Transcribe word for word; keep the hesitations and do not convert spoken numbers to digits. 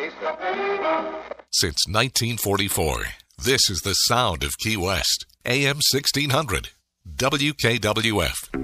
Since nineteen forty-four, this is the sound of Key West. A M sixteen hundred, W K W F.